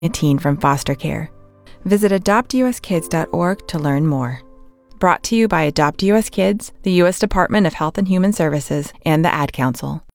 a teen from foster care. Visit adoptuskids.org to learn more. Brought to you by Adopt US Kids, the U.S. Department of Health and Human Services, and the Ad Council.